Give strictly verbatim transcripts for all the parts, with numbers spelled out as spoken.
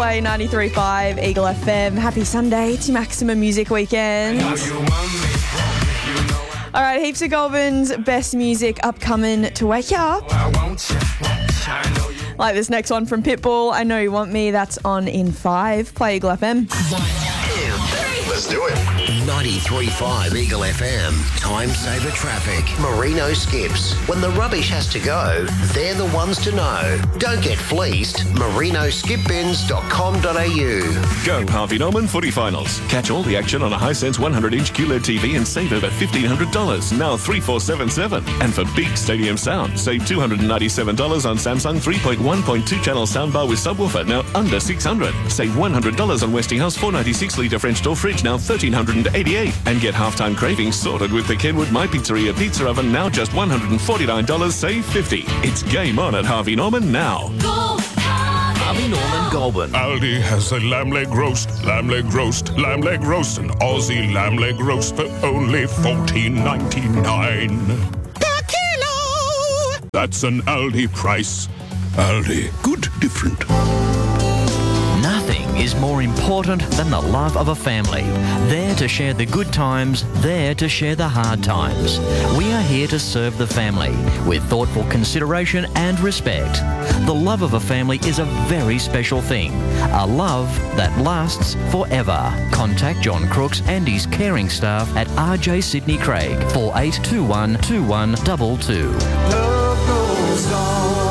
Play ninety-three point five Eagle F M. Happy Sunday. It's your Maximum Music Weekend. All right, heaps of Goulburn's best music upcoming to wake you up. Like this next one from Pitbull, I Know You Want Me. That's on in five. Play Eagle F M. Let's do it. ninety-three point five Eagle F M. Time saver traffic. Merino skips. When the rubbish has to go, they're the ones to know. Don't get fleeced. merino skip bins dot com dot a u. Go Harvey Norman Footy Finals. Catch all the action on a Hisense one hundred inch Q L E D T V and save over fifteen hundred dollars. Now three four seven seven. And for big stadium sound, save two hundred ninety-seven dollars on Samsung three point one point two channel soundbar with subwoofer, now under six hundred dollars. Save one hundred dollars on Westinghouse four ninety-six litre French door fridge, now thirteen hundred eighty-eight dollars. And get halftime cravings sorted with the Kenwood My Pizzeria pizza oven, now just one hundred forty-nine dollars, save fifty dollars. It's game on at Harvey Norman now. Harvey Norman Goulburn. Aldi has a lamb leg roast, lamb leg roast, lamb leg roast, an Aussie lamb leg roast for only fourteen ninety-nine per kilo. That's an Aldi price. Aldi, good different. Nothing is more important than the love of a family. There to share the good times, there to share the hard times. We are here to serve the family with thoughtful consideration and respect. The love of a family is a very special thing. A love that lasts forever. Contact John Crooks and his caring staff at R J Sydney Craig, four eight two one two one two two. Love goes on.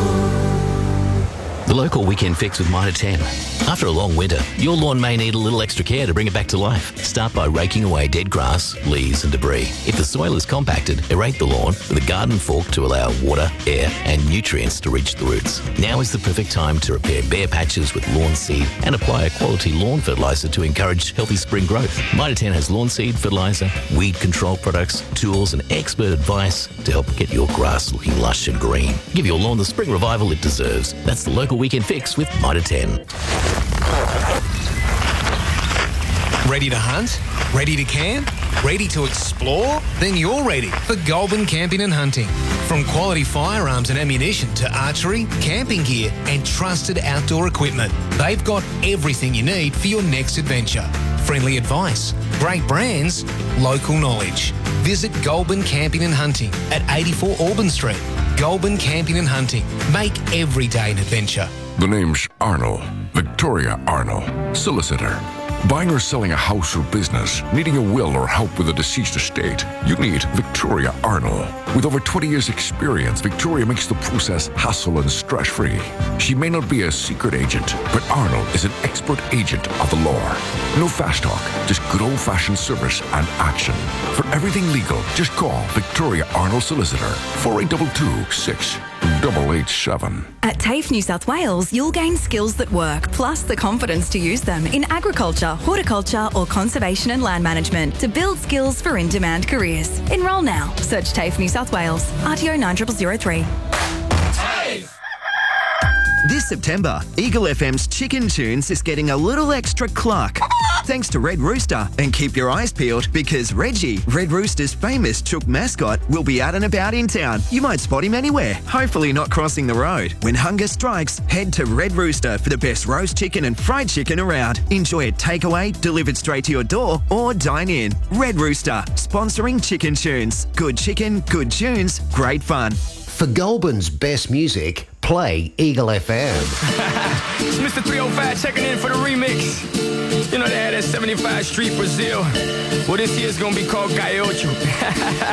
The local weekend fix with Mitre ten. After a long winter, your lawn may need a little extra care to bring it back to life. Start by raking away dead grass, leaves and debris. If the soil is compacted, aerate the lawn with a garden fork to allow water, air and nutrients to reach the roots. Now is the perfect time to repair bare patches with Lawn Seed and apply a quality lawn fertiliser to encourage healthy spring growth. Mitre ten has Lawn Seed fertiliser, weed control products, tools and expert advice to help get your grass looking lush and green. Give your lawn the spring revival it deserves. That's the local weekend fix with Mitre ten. Ready to hunt? Ready to camp? Ready to explore? Then you're ready for Goulburn Camping and Hunting. From quality firearms and ammunition to archery, camping gear and trusted outdoor equipment, they've got everything you need for your next adventure. Friendly advice, great brands, local knowledge. Visit Goulburn Camping and Hunting at eighty-four Auburn Street. Goulburn Camping and Hunting. Make every day an adventure. The name's Arnold, Victoria Arnold, solicitor. Buying or selling a house or business, needing a will or help with a deceased estate, you need Victoria Arnold. With over twenty years experience, Victoria makes the process hassle and stress-free. She may not be a secret agent, but Arnold is an expert agent of the law. No fast talk, just good old-fashioned service and action. For everything legal, just call Victoria Arnold Solicitor, four eight two two, six eight eight seven. At TAFE New South Wales, you'll gain skills that work, plus the confidence to use them in agriculture, horticulture or conservation and land management to build skills for in-demand careers. Enrol now. Search TAFE New South Wales, R T O nine zero zero zero three. This September, Eagle F M's Chicken Tunes is getting a little extra cluck. Thanks to Red Rooster. And keep your eyes peeled because Reggie, Red Rooster's famous chook mascot, will be out and about in town. You might spot him anywhere, hopefully not crossing the road. When hunger strikes, head to Red Rooster for the best roast chicken and fried chicken around. Enjoy it takeaway, delivered straight to your door, or dine in. Red Rooster, sponsoring Chicken Tunes. Good chicken, good tunes, great fun. For Goulburn's best music, play Eagle F M. It's Mister three oh five checking in for the remix. You know they had that seventy-five Street Brazil. Well, this year's gonna be called Gaiocho.